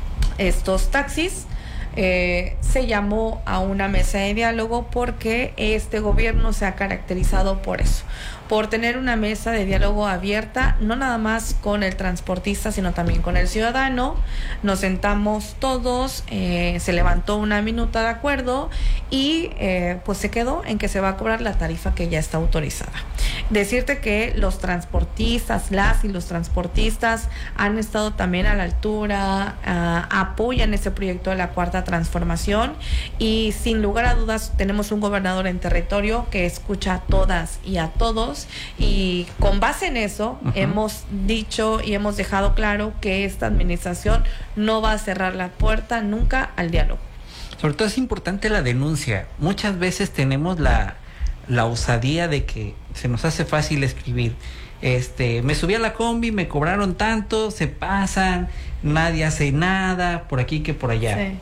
Estos taxis, eh, se llamó a una mesa de diálogo porque este gobierno se ha caracterizado por eso, por tener una mesa de diálogo abierta, no nada más con el transportista, sino también con el ciudadano. Nos sentamos todos, eh, se levantó una minuta de acuerdo y eh, pues se quedó en que se va a cobrar la tarifa que ya está autorizada. Decirte que los transportistas, las y los transportistas han estado también a la altura, uh, apoyan ese proyecto de la Cuarta Transformación y sin lugar a dudas tenemos un gobernador en territorio que escucha a todas y a todos. Y con base en eso, uh-huh. hemos dicho y hemos dejado claro que esta administración no va a cerrar la puerta nunca al diálogo. Sobre todo es importante la denuncia. Muchas veces tenemos la, la osadía de que se nos hace fácil escribir. Este, me subí a la combi, me cobraron tanto, se pasan, nadie hace nada, por aquí que por allá. Sí.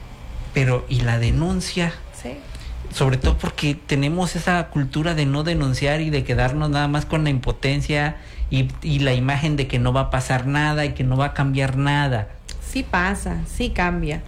Pero, ¿y la denuncia? Sí. Sobre todo porque tenemos esa cultura de no denunciar y de quedarnos nada más con la impotencia y, y la imagen de que no va a pasar nada y que no va a cambiar nada. Sí pasa, sí cambia.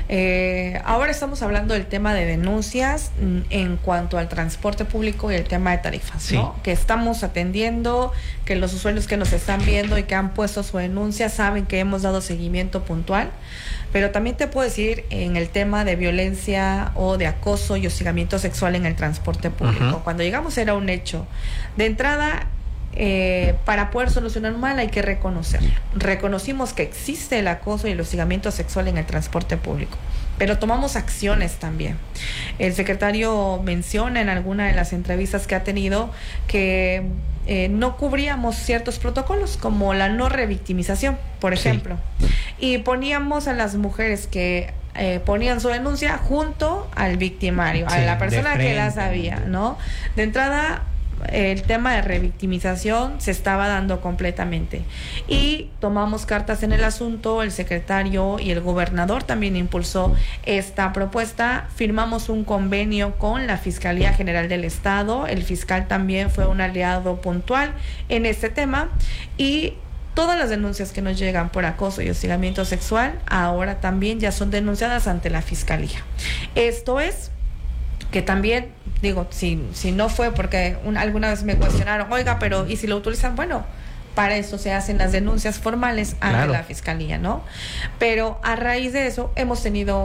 Eh, ahora estamos hablando del tema de denuncias en cuanto al transporte público y el tema de tarifas, sí. ¿no? Que estamos atendiendo, que los usuarios que nos están viendo y que han puesto su denuncia saben que hemos dado seguimiento puntual. Pero también te puedo decir en el tema de violencia o de acoso y hostigamiento sexual en el transporte público. Uh-huh. Cuando llegamos era un hecho. De entrada, eh, para poder solucionar un mal hay que reconocerlo. Reconocimos que existe el acoso y el hostigamiento sexual en el transporte público, pero tomamos acciones también. El secretario menciona en alguna de las entrevistas que ha tenido que eh, no cubríamos ciertos protocolos, como la no revictimización, por ejemplo. Sí. Y poníamos a las mujeres que eh, ponían su denuncia junto al victimario, sí, a la persona que la sabía, ¿no? De entrada, el tema de revictimización se estaba dando completamente y tomamos cartas en el asunto. El secretario y el gobernador también impulsó esta propuesta. Firmamos un convenio con la Fiscalía General del Estado. El fiscal también fue un aliado puntual en este tema y todas las denuncias que nos llegan por acoso y hostigamiento sexual ahora también ya son denunciadas ante la Fiscalía. Esto es que también, digo, si, si no fue porque un, alguna vez me cuestionaron, oiga, pero ¿y si lo utilizan? Bueno, para eso se hacen las denuncias formales ante claro. la Fiscalía, ¿no? Pero a raíz de eso hemos tenido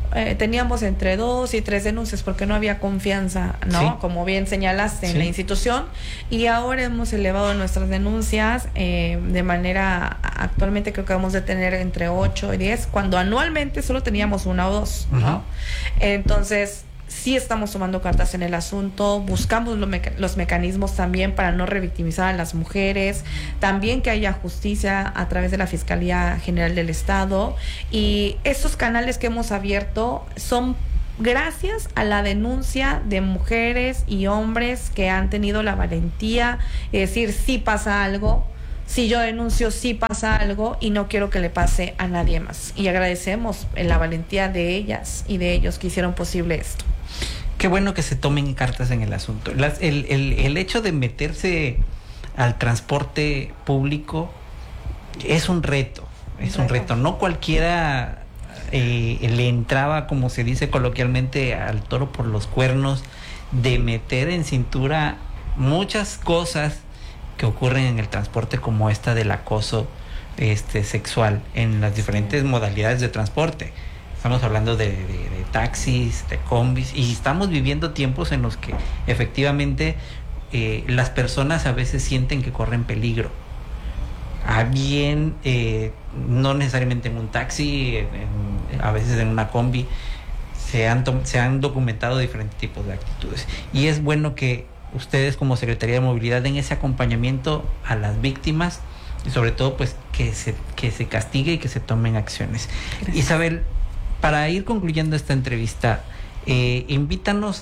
eh, teníamos entre dos y tres denuncias porque no había confianza, ¿no? Sí. Como bien señalaste, sí. en la institución. Y ahora hemos elevado nuestras denuncias eh, de manera, actualmente creo que vamos a tener entre ocho y diez, cuando anualmente solo teníamos una o dos, ¿no? Uh-huh. Entonces, sí estamos tomando cartas en el asunto, buscamos lo meca- los mecanismos también para no revictimizar a las mujeres, también que haya justicia a través de la Fiscalía General del Estado, y estos canales que hemos abierto son gracias a la denuncia de mujeres y hombres que han tenido la valentía de decir sí pasa algo. Si yo denuncio, sí pasa algo y no quiero que le pase a nadie más. Y agradecemos la valentía de ellas y de ellos que hicieron posible esto. Qué bueno que se tomen cartas en el asunto. Las, el, el, el hecho de meterse al transporte público es un reto, es un reto. No cualquiera eh, le entraba, como se dice coloquialmente, al toro por los cuernos, de meter en cintura muchas cosas que ocurren en el transporte, como esta del acoso este, sexual en las diferentes modalidades de transporte. Estamos hablando de, de, de taxis, de combis, y estamos viviendo tiempos en los que efectivamente eh, las personas a veces sienten que corren peligro. A bien, eh, no necesariamente en un taxi, en, en, a veces en una combi, se han, to- se han documentado diferentes tipos de actitudes. Y es bueno que ustedes como Secretaría de Movilidad den ese acompañamiento a las víctimas y sobre todo pues que se, que se castigue y que se tomen acciones. Gracias. Isabel, para ir concluyendo esta entrevista, eh, invítanos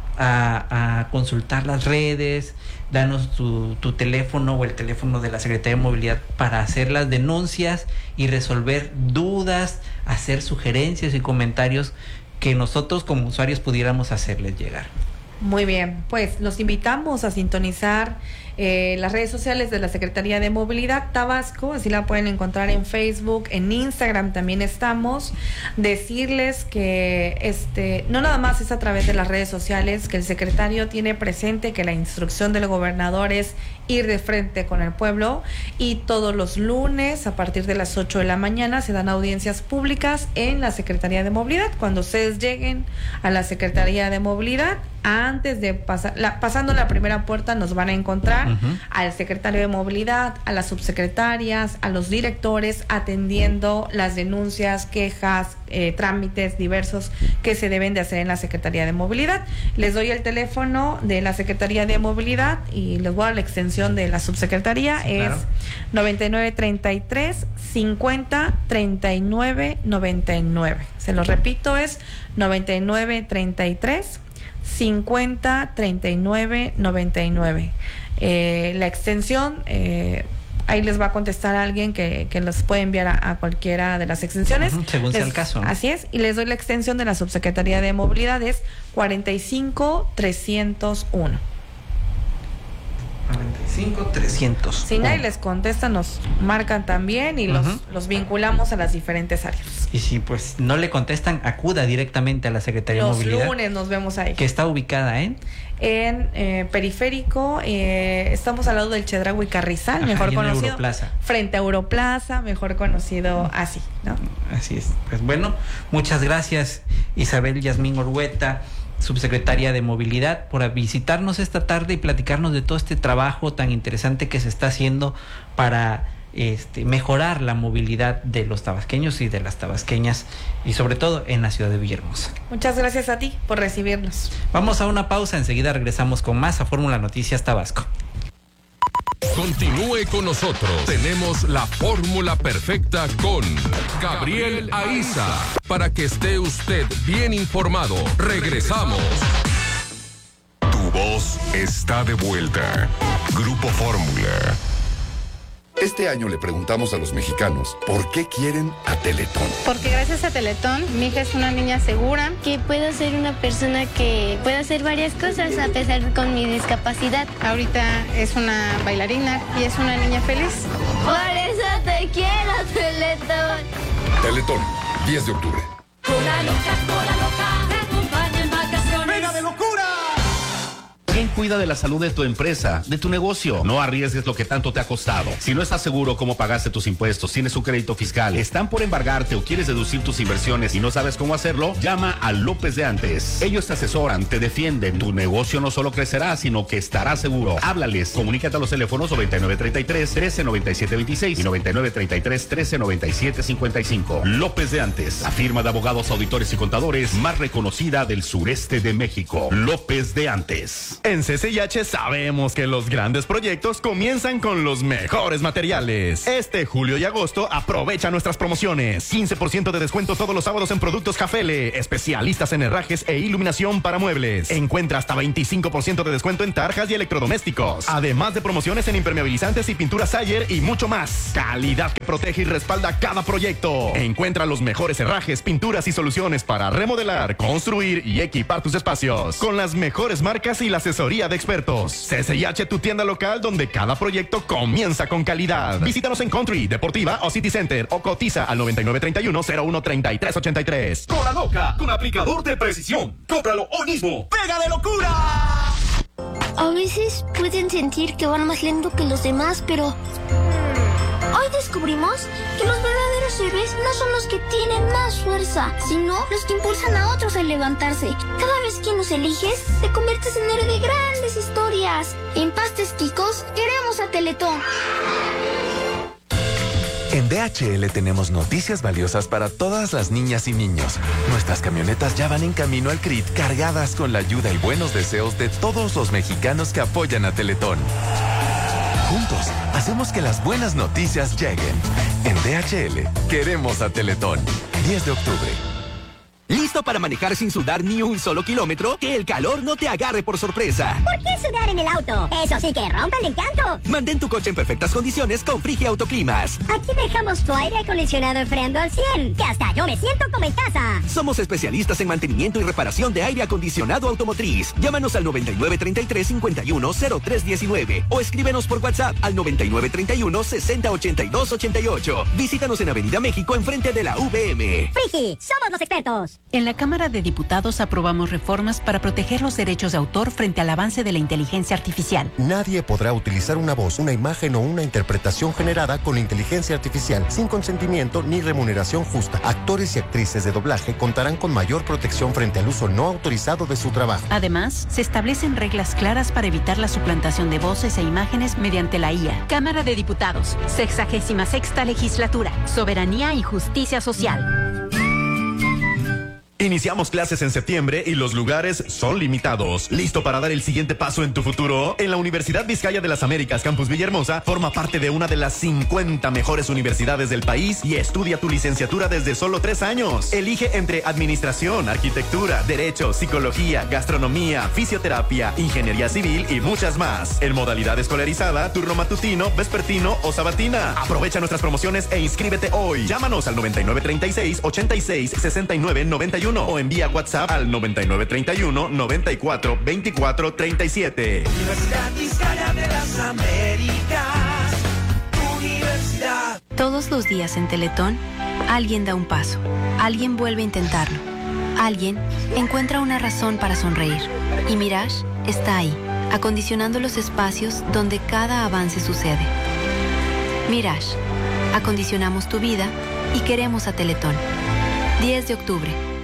a, a consultar las redes, danos tu, tu teléfono o el teléfono de la Secretaría de Movilidad para hacer las denuncias y resolver dudas, hacer sugerencias y comentarios que nosotros como usuarios pudiéramos hacerles llegar. Muy bien, pues los invitamos a sintonizar eh, las redes sociales de la Secretaría de Movilidad Tabasco, así la pueden encontrar en Facebook, en Instagram también estamos. Decirles que este no nada más es a través de las redes sociales, que el secretario tiene presente que la instrucción del gobernador es ir de frente con el pueblo, y todos los lunes a partir de las ocho de la mañana se dan audiencias públicas en la Secretaría de Movilidad. Cuando ustedes lleguen a la Secretaría de Movilidad, antes de pasar, la, pasando la primera puerta nos van a encontrar uh-huh. al secretario de Movilidad, a las subsecretarias, a los directores atendiendo las denuncias, quejas, eh, trámites diversos que se deben de hacer en la Secretaría de Movilidad. Les doy el teléfono de la Secretaría de Movilidad y les voy a dar la extensión de la subsecretaría, sí, es claro. noventa y nueve treinta y tres cincuenta treinta y nueve noventa y nueve. Se lo repito, es noventa y nueve treinta y tres cincuenta treinta y nueve noventa y nueve. Eh, la extensión, eh, ahí les va a contestar a alguien que, que los puede enviar a, a cualquiera de las extensiones. Uh-huh, según les, sea el caso, ¿no? Así es, y les doy la extensión de la Subsecretaría de Movilidad, es cuarenta y cinco trescientos uno. cuarenta y cinco trescientos. Si nadie les contesta, nos marcan también y los, uh-huh. los vinculamos a las diferentes áreas. Y si pues no le contestan, acuda directamente a la Secretaría los de Movilidad. Los lunes nos vemos ahí. Que está ubicada en... En eh, Periférico, eh, estamos al lado del Chedraui Carrizal, Ajá, mejor conocido. Europlaza. Frente a Europlaza, mejor conocido uh-huh. así, ¿no? Así es. Pues bueno, muchas gracias Isabel Yasmín Orhueta, subsecretaria de Movilidad, por visitarnos esta tarde y platicarnos de todo este trabajo tan interesante que se está haciendo para este, mejorar la movilidad de los tabasqueños y de las tabasqueñas, y sobre todo en la ciudad de Villahermosa. Muchas gracias a ti por recibirnos. Vamos a una pausa, enseguida regresamos con más a Fórmula Noticias Tabasco. Continúe con nosotros. Tenemos la fórmula perfecta con Gabriel Aiza. Para que esté usted bien informado, regresamos. Tu voz está de vuelta. Grupo Fórmula. Este año le preguntamos a los mexicanos por qué quieren a Teletón. Porque gracias a Teletón, mi hija es una niña segura. Que puedo ser una persona que puede hacer varias cosas a pesar de con mi discapacidad. Ahorita es una bailarina y es una niña feliz. Por eso te quiero, Teletón. Teletón, diez de octubre. Cola loca, cola loca, te acompaña en vacaciones. ¡Venga de locura! También cuida de la salud de tu empresa, de tu negocio. No arriesgues lo que tanto te ha costado. Si no estás seguro cómo pagaste tus impuestos, tienes un crédito fiscal, están por embargarte o quieres deducir tus inversiones y no sabes cómo hacerlo, llama a López de Antes. Ellos te asesoran, te defienden. Tu negocio no solo crecerá, sino que estará seguro. Háblales. Comunícate a los teléfonos noventa y nueve treinta y tres, trece noventa y siete veintiséis y noventa y nueve treinta y tres, trece noventa y siete cincuenta y cinco. López de Antes, la firma de abogados, auditores y contadores más reconocida del sureste de México. López de Antes. En C C I H sabemos que los grandes proyectos comienzan con los mejores materiales. Este julio y agosto aprovecha nuestras promociones. quince por ciento de descuento todos los sábados en productos Jafele, especialistas en herrajes e iluminación para muebles. Encuentra hasta veinticinco por ciento de descuento en tarjas y electrodomésticos. Además de promociones en impermeabilizantes y pinturas Sayer y mucho más. Calidad que protege y respalda cada proyecto. Encuentra los mejores herrajes, pinturas y soluciones para remodelar, construir y equipar tus espacios. Con las mejores marcas y la asesoría de expertos. C C I H, tu tienda local donde cada proyecto comienza con calidad. Visítanos en Country, Deportiva o City Center o cotiza al noventa y nueve treinta y uno, cero uno treinta y tres ochenta y tres. Cola Loca, con aplicador de precisión. Cómpralo hoy mismo. ¡Pega de locura! A veces pueden sentir que van más lento que los demás, pero hoy descubrimos que los verdaderos héroes no son los que tienen más fuerza, sino los que impulsan a otros a levantarse. Cada vez que nos eliges, te conviertes en héroe de grandes historias. En Pastes Quicos queremos a Teletón. En D H L tenemos noticias valiosas para todas las niñas y niños. Nuestras camionetas ya van en camino al C R I T cargadas con la ayuda y buenos deseos de todos los mexicanos que apoyan a Teletón. Juntos, hacemos que las buenas noticias lleguen. En D H L, queremos a Teletón. diez de octubre. ¿Listo para manejar sin sudar ni un solo kilómetro? Que el calor no te agarre por sorpresa. ¿Por qué sudar en el auto? Eso sí que rompe el encanto. Mantén tu coche en perfectas condiciones con Frigi Autoclimas. Aquí dejamos tu aire acondicionado enfriando al cien, que hasta yo me siento como en casa. Somos especialistas en mantenimiento y reparación de aire acondicionado automotriz. Llámanos al noventa y nueve treinta y tres, cincuenta y uno, cero tres diecinueve o escríbenos por WhatsApp al noventa y nueve treinta y uno, sesenta ochenta y dos ochenta y ocho. Visítanos en Avenida México enfrente de la U V M. Frigi, somos los expertos. En la Cámara de Diputados aprobamos reformas para proteger los derechos de autor frente al avance de la inteligencia artificial. Nadie podrá utilizar una voz, una imagen o una interpretación generada con inteligencia artificial sin consentimiento ni remuneración justa. Actores y actrices de doblaje contarán con mayor protección frente al uso no autorizado de su trabajo. Además, se establecen reglas claras para evitar la suplantación de voces e imágenes mediante la I A. Cámara de Diputados, sexagésima sexta legislatura, soberanía y justicia social. Iniciamos clases en septiembre y los lugares son limitados. ¿Listo para dar el siguiente paso en tu futuro? En la Universidad Vizcaya de las Américas, Campus Villahermosa, forma parte de una de las cincuenta mejores universidades del país y estudia tu licenciatura desde solo tres años. Elige entre administración, arquitectura, derecho, psicología, gastronomía, fisioterapia, ingeniería civil y muchas más. En modalidad escolarizada, turno matutino, vespertino o sabatina. Aprovecha nuestras promociones e inscríbete hoy. Llámanos al noventa y nueve treinta y seis, ochenta y seis, sesenta y nueve noventa y uno o envía WhatsApp al noventa y nueve treinta y uno, noventa y cuatro, veinticuatro treinta y siete. Universidad Vizcaya de las Américas, Universidad. Todos los días en Teletón, alguien da un paso, alguien vuelve a intentarlo, alguien encuentra una razón para sonreír. Y Mirage está ahí, acondicionando los espacios donde cada avance sucede. Mirage, acondicionamos tu vida y queremos a Teletón. diez de octubre.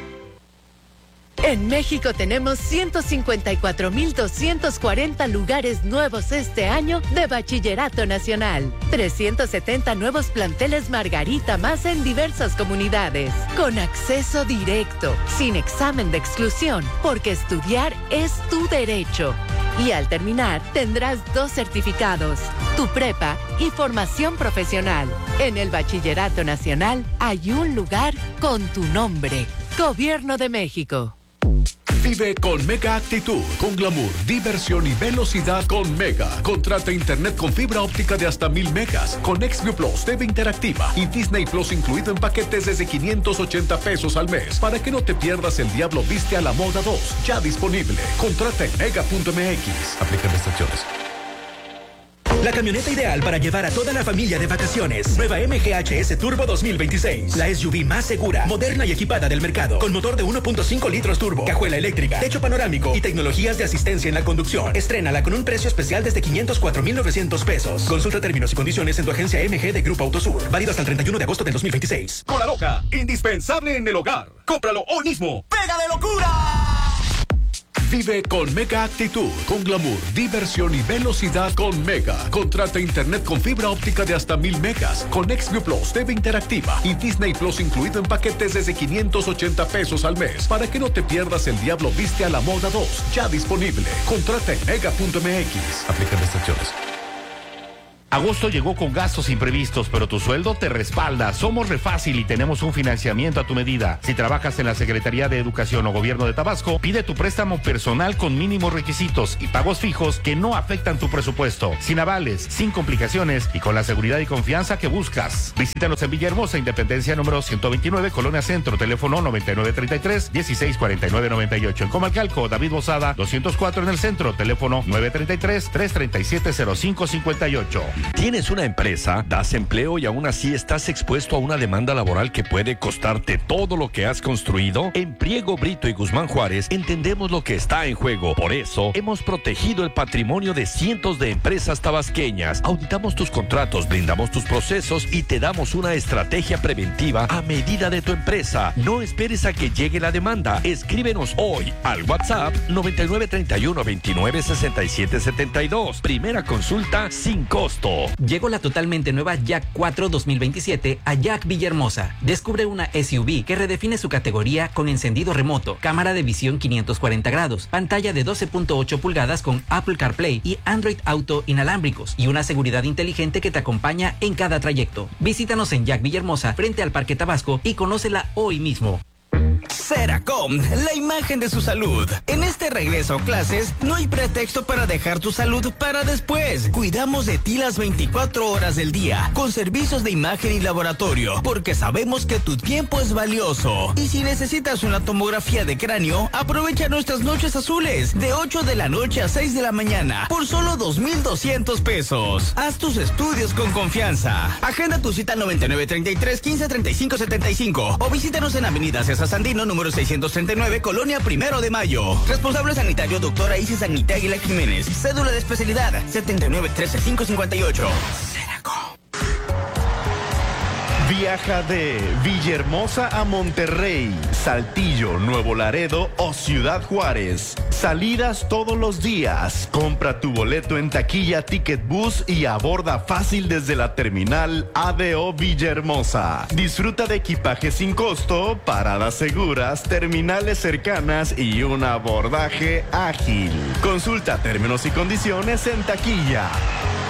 En México tenemos ciento cincuenta y cuatro mil doscientos cuarenta lugares nuevos este año de Bachillerato Nacional. trescientos setenta nuevos planteles Margarita más en diversas comunidades. Con acceso directo, sin examen de exclusión, porque estudiar es tu derecho. Y al terminar, tendrás dos certificados, tu prepa y formación profesional. En el Bachillerato Nacional hay un lugar con tu nombre. Gobierno de México. Vive con Mega Actitud, con glamour, diversión y velocidad con Mega. Contrata internet con fibra óptica de hasta mil megas, con Xview Plus, T V interactiva y Disney Plus incluido en paquetes desde quinientos ochenta pesos al mes. Para que no te pierdas El Diablo Viste a la Moda dos, ya disponible. Contrata en mega punto m x. Aplican restricciones. La camioneta ideal para llevar a toda la familia de vacaciones. Nueva M G H S Turbo dos mil veintiséis. La S U V más segura, moderna y equipada del mercado. Con motor de uno punto cinco litros turbo, cajuela eléctrica, techo panorámico y tecnologías de asistencia en la conducción. Estrénala con un precio especial desde quinientos cuatro mil novecientos pesos. Consulta términos y condiciones en tu agencia M G de Grupo Autosur. Válido hasta el treinta y uno de agosto del dos mil veintiséis. Cola Loca, indispensable en el hogar. Cómpralo hoy mismo. ¡Pega de locura! Vive con Mega Actitud, con glamour, diversión y velocidad con Mega. Contrata internet con fibra óptica de hasta mil megas, con Xview Plus, T V interactiva y Disney Plus incluido en paquetes desde quinientos ochenta pesos al mes. Para que no te pierdas El Diablo Viste a la Moda dos, ya disponible. Contrata en mega punto m x. Aplican restricciones. Agosto llegó con gastos imprevistos, pero tu sueldo te respalda. Somos Refácil y tenemos un financiamiento a tu medida. Si trabajas en la Secretaría de Educación o Gobierno de Tabasco, pide tu préstamo personal con mínimos requisitos y pagos fijos que no afectan tu presupuesto. Sin avales, sin complicaciones y con la seguridad y confianza que buscas. Visítanos en Villahermosa, Independencia número ciento veintinueve, Colonia Centro, teléfono noventa y nueve treinta y tres, dieciséis cuarenta y nueve noventa y ocho. En Comalcalco, David Bozada, doscientos cuatro en el centro, teléfono nueve treinta y tres, trescientos treinta y siete, cero cinco cincuenta y ocho. ¿Tienes una empresa? ¿Das empleo y aún así estás expuesto a una demanda laboral que puede costarte todo lo que has construido? En Priego, Brito y Guzmán Juárez entendemos lo que está en juego. Por eso, hemos protegido el patrimonio de cientos de empresas tabasqueñas. Auditamos tus contratos, blindamos tus procesos y te damos una estrategia preventiva a medida de tu empresa. No esperes a que llegue la demanda. Escríbenos hoy al WhatsApp noventa y nueve treinta y uno veintinueve sesenta y siete setenta y dos. Primera consulta sin costo. Llegó la totalmente nueva Jack cuatro dos mil veintisiete a Jack Villahermosa. Descubre una S U V que redefine su categoría con encendido remoto, cámara de visión quinientos cuarenta grados, pantalla de doce punto ocho pulgadas con Apple CarPlay y Android Auto inalámbricos y una seguridad inteligente que te acompaña en cada trayecto. Visítanos en Jack Villahermosa frente al Parque Tabasco y conócela hoy mismo. Seracom, la imagen de su salud. En este regreso a clases, no hay pretexto para dejar tu salud para después. Cuidamos de ti las veinticuatro horas del día, con servicios de imagen y laboratorio, porque sabemos que tu tiempo es valioso. Y si necesitas una tomografía de cráneo, aprovecha nuestras noches azules, de ocho de la noche a seis de la mañana, por solo dos mil doscientos pesos. Haz tus estudios con confianza. Agenda tu cita noventa y nueve treinta y tres, quince treinta y cinco setenta y cinco o visítanos en Avenida César Sandino, número seiscientos treinta y nueve, Colonia Primero de Mayo. Responsable sanitario, doctora Isis Agnita Aguila Jiménez. Cédula de especialidad, setenta y nueve trece cinco cincuenta y ocho. Seracom. Viaja de Villahermosa a Monterrey, Saltillo, Nuevo Laredo o Ciudad Juárez. Salidas todos los días. Compra tu boleto en taquilla Ticket Bus y aborda fácil desde la terminal A D O Villahermosa. Disfruta de equipaje sin costo, paradas seguras, terminales cercanas y un abordaje ágil. Consulta términos y condiciones en taquilla.